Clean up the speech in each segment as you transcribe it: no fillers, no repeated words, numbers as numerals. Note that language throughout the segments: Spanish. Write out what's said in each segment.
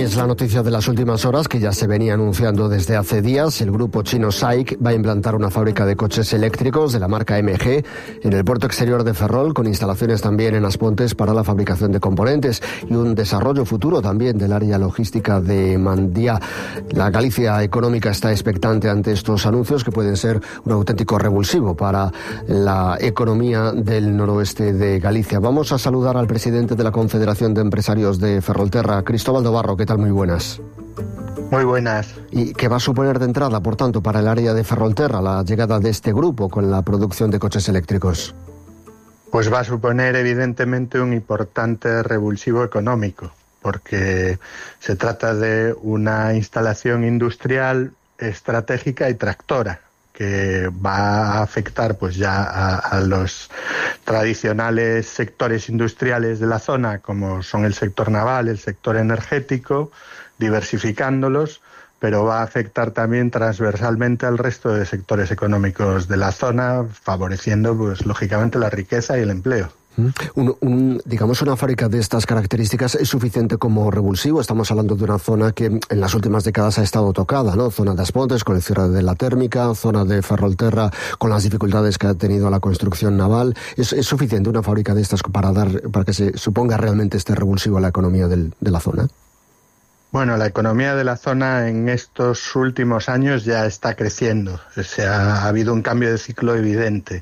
Es la noticia de las últimas horas que ya se venía anunciando desde hace días. El grupo chino SAIC va a implantar una fábrica de coches eléctricos de la marca MG en el puerto exterior de Ferrol, con instalaciones también en As Pontes para la fabricación de componentes y un desarrollo futuro también del área logística de Mandía. La Galicia económica está expectante ante estos anuncios que pueden ser un auténtico revulsivo para la economía del noroeste de Galicia. Vamos a saludar al presidente de la Confederación de Empresarios de Ferrolterra, Cristóbal Dobarro. ¿Qué tal? Muy buenas. Muy buenas. ¿Y qué va a suponer de entrada, por tanto, para el área de Ferrolterra la llegada de este grupo con la producción de coches eléctricos? Pues va a suponer evidentemente un importante revulsivo económico, porque se trata de una instalación industrial estratégica y tractora, que va a afectar pues ya a los tradicionales sectores industriales de la zona, como son el sector naval, el sector energético, diversificándolos, pero va a afectar también transversalmente al resto de sectores económicos de la zona, favoreciendo pues lógicamente la riqueza y el empleo. Digamos, una fábrica de estas características es suficiente como revulsivo. Estamos hablando de una zona que en las últimas décadas ha estado tocada, ¿no? Zona de As Pontes con el cierre de la térmica, zona de Ferrolterra con las dificultades que ha tenido la construcción naval. ¿Es suficiente una fábrica de estas para que se suponga realmente este revulsivo a la economía de la zona? Bueno, la economía de la zona en estos últimos años ya está creciendo. Ha habido un cambio de ciclo evidente.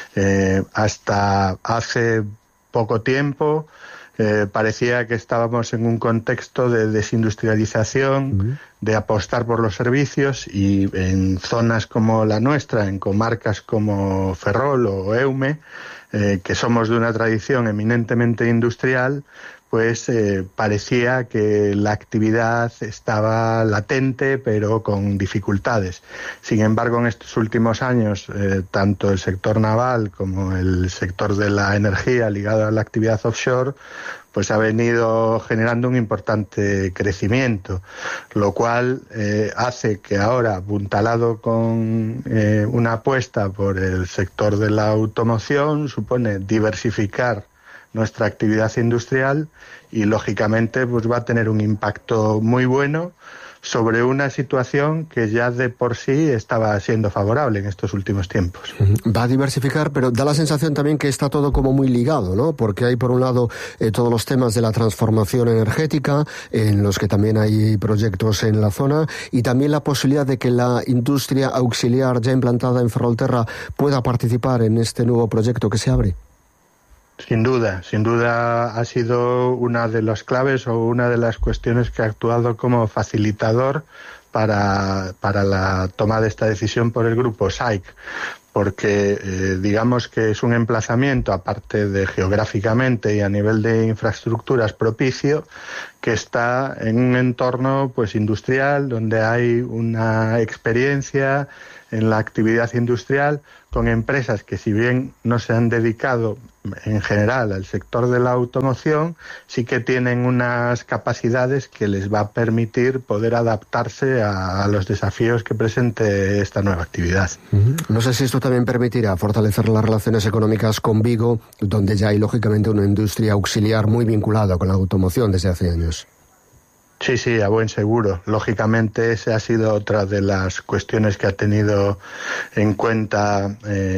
Hasta hace poco tiempo parecía que estábamos en un contexto de desindustrialización, de apostar por los servicios, y en zonas como la nuestra, en comarcas como Ferrol o Eume, que somos de una tradición eminentemente industrial, pues parecía que la actividad estaba latente, pero con dificultades. Sin embargo, en estos últimos años, tanto el sector naval como el sector de la energía ligado a la actividad offshore, pues ha venido generando un importante crecimiento, lo cual hace que ahora, apuntalado con una apuesta por el sector de la automoción, supone diversificar nuestra actividad industrial y, lógicamente, pues va a tener un impacto muy bueno sobre una situación que ya de por sí estaba siendo favorable en estos últimos tiempos. Va a diversificar, pero da la sensación también que está todo como muy ligado, ¿no? Porque hay, por un lado, todos los temas de la transformación energética, en los que también hay proyectos en la zona, y también la posibilidad de que la industria auxiliar ya implantada en Ferrolterra pueda participar en este nuevo proyecto que se abre. Sin duda ha sido una de las claves o una de las cuestiones que ha actuado como facilitador para la toma de esta decisión por el grupo SAIC, porque digamos que es un emplazamiento, aparte de geográficamente y a nivel de infraestructuras, propicio, que está en un entorno pues industrial donde hay una experiencia en la actividad industrial, con empresas que, si bien no se han dedicado en general al sector de la automoción, sí que tienen unas capacidades que les va a permitir poder adaptarse a los desafíos que presente esta nueva actividad. No sé si esto también permitirá fortalecer las relaciones económicas con Vigo, donde ya hay lógicamente una industria auxiliar muy vinculada con la automoción desde hace años. Sí, a buen seguro. Lógicamente, esa ha sido otra de las cuestiones que ha tenido en cuenta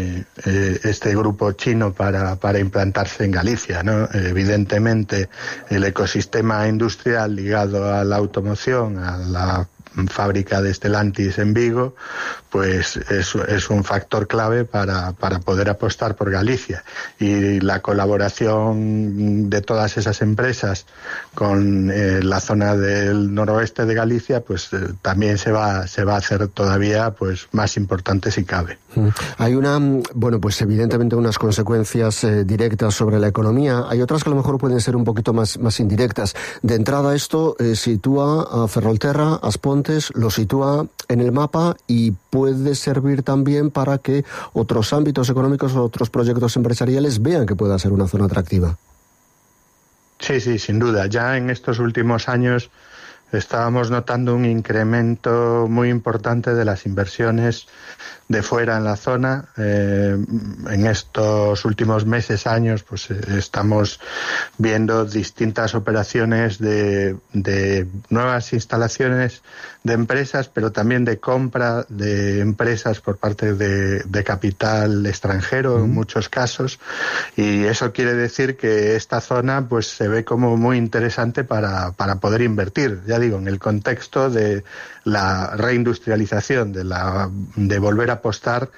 este grupo chino para implantarse en Galicia, ¿no? Evidentemente, el ecosistema industrial ligado a la automoción, a la fábrica de Stellantis en Vigo, pues es un factor clave para poder apostar por Galicia, y la colaboración de todas esas empresas con la zona del noroeste de Galicia pues también se va a hacer todavía pues más importante si cabe. Hay pues evidentemente unas consecuencias directas sobre la economía. Hay otras que a lo mejor pueden ser un poquito más indirectas. De entrada, esto sitúa a Ferrolterra, As Pontes, lo sitúa en el mapa y puede servir también para que otros ámbitos económicos o otros proyectos empresariales vean que pueda ser una zona atractiva. Sí, sin duda. Ya en estos últimos años estábamos notando un incremento muy importante de las inversiones de fuera en la zona. En estos últimos meses, años, pues estamos viendo distintas operaciones de nuevas instalaciones de empresas, pero también de compra de empresas por parte de capital extranjero en muchos casos, y eso quiere decir que esta zona pues se ve como muy interesante para poder invertir, ya digo, en el contexto de la reindustrialización, de volver a apostar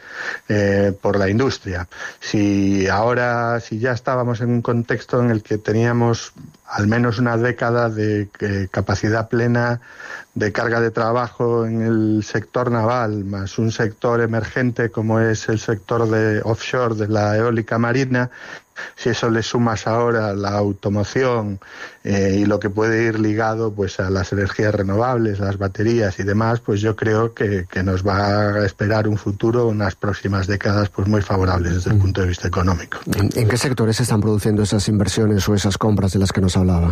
por la industria. Si ya estábamos en un contexto en el que teníamos al menos una década de capacidad plena de carga de trabajo en el sector naval, más un sector emergente como es el sector de offshore de la eólica marina, si eso le sumas ahora la automoción y lo que puede ir ligado pues a las energías renovables, las baterías y demás, pues yo creo que nos va a esperar un futuro, unas próximas décadas pues muy favorables desde el punto de vista económico. ¿En qué sectores se están produciendo esas inversiones o esas compras de las que nos hablaba?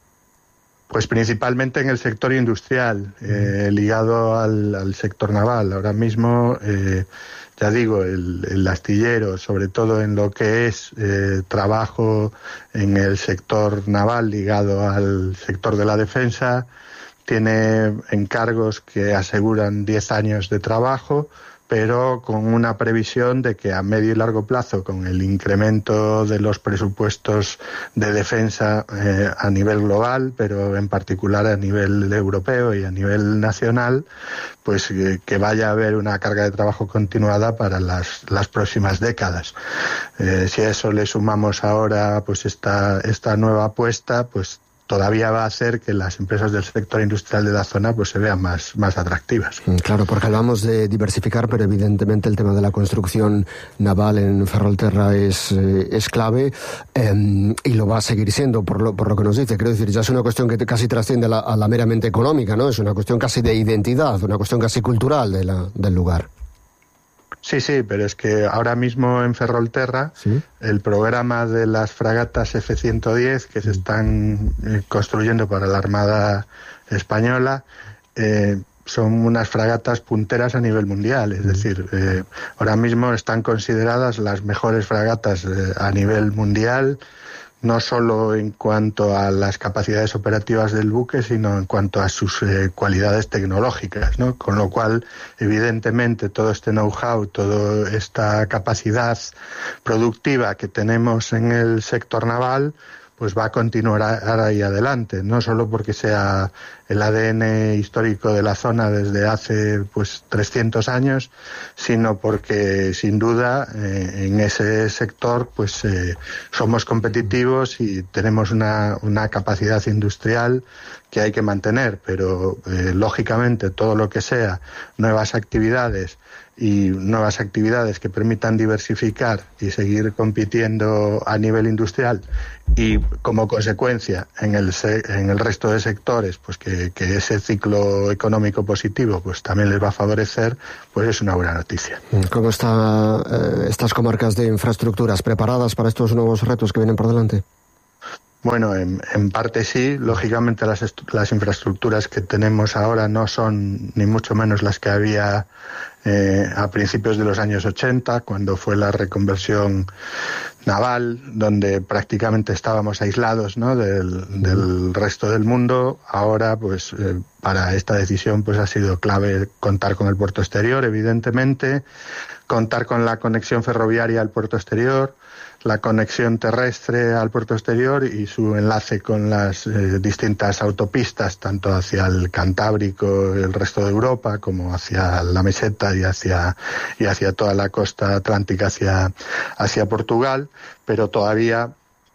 Pues principalmente en el sector industrial, ligado al sector naval. Ahora mismo, ya digo, el astillero, sobre todo en lo que es trabajo en el sector naval ligado al sector de la defensa, tiene encargos que aseguran 10 años de trabajo, pero con una previsión de que a medio y largo plazo, con el incremento de los presupuestos de defensa a nivel global, pero en particular a nivel europeo y a nivel nacional, pues que vaya a haber una carga de trabajo continuada para las próximas décadas. Si a eso le sumamos ahora pues esta nueva apuesta, pues todavía va a hacer que las empresas del sector industrial de la zona pues se vean más atractivas. Claro, porque hablamos de diversificar, pero evidentemente el tema de la construcción naval en Ferrolterra es clave y lo va a seguir siendo por lo que nos dice. Quiero decir, ya es una cuestión que casi trasciende a la meramente económica, ¿no? Es una cuestión casi de identidad, una cuestión casi cultural del lugar. Sí, pero es que ahora mismo en Ferrolterra, ¿sí?, el programa de las fragatas F-110 que se están construyendo para la Armada Española son unas fragatas punteras a nivel mundial. Es decir, ahora mismo están consideradas las mejores fragatas a nivel mundial, no solo en cuanto a las capacidades operativas del buque, sino en cuanto a sus cualidades tecnológicas, ¿no? Con lo cual, evidentemente, todo este know-how, toda esta capacidad productiva que tenemos en el sector naval, pues va a continuar ahí adelante, no solo porque sea el ADN histórico de la zona desde hace pues 300 años, sino porque sin duda en ese sector pues somos competitivos y tenemos una capacidad industrial que hay que mantener, pero lógicamente todo lo que sea nuevas actividades que permitan diversificar y seguir compitiendo a nivel industrial, y como consecuencia en el resto de sectores pues que ese ciclo económico positivo pues también les va a favorecer, pues es una buena noticia. ¿Cómo están estas comarcas de infraestructuras preparadas para estos nuevos retos que vienen por delante? Bueno, en parte sí. Lógicamente las infraestructuras que tenemos ahora no son ni mucho menos las que había a principios de los años 80, cuando fue la reconversión naval, donde prácticamente estábamos aislados, ¿no?, del resto del mundo. Ahora, pues, para esta decisión, pues ha sido clave contar con el puerto exterior, evidentemente, contar con la conexión ferroviaria al puerto exterior, la conexión terrestre al puerto exterior y su enlace con las distintas autopistas, tanto hacia el Cantábrico, el resto de Europa, como hacia la meseta y hacia toda la costa atlántica, hacia Portugal, pero todavía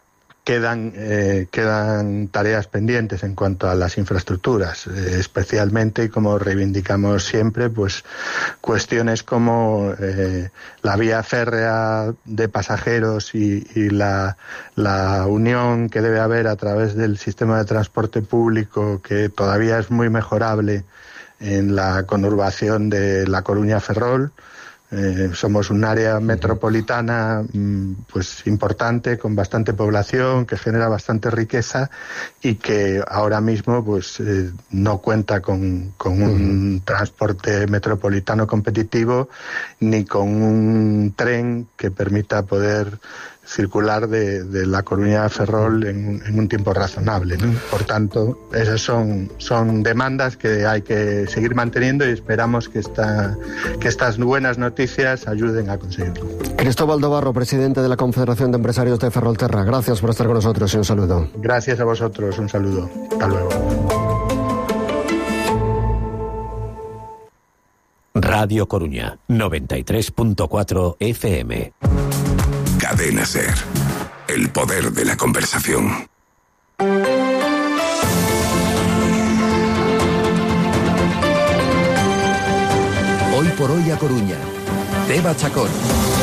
quedan tareas pendientes en cuanto a las infraestructuras, especialmente, y como reivindicamos siempre, pues cuestiones como la vía férrea de pasajeros y la unión que debe haber a través del sistema de transporte público, que todavía es muy mejorable en la conurbación de La Coruña-Ferrol. Somos un área metropolitana pues importante, con bastante población, que genera bastante riqueza y que ahora mismo pues no cuenta con un transporte metropolitano competitivo ni con un tren que permita poder circular de La Coruña a Ferrol en un tiempo razonable, ¿no? Por tanto, esas son demandas que hay que seguir manteniendo y esperamos que estas buenas noticias ayuden a conseguirlo. Cristóbal Dobarro, presidente de la Confederación de Empresarios de Ferrolterra, gracias por estar con nosotros y un saludo. Gracias a vosotros, un saludo. Hasta luego. Radio Coruña, 93.4 FM. Cadena SER. El poder de la conversación. Hoy por hoy a Coruña. Deva Chacón.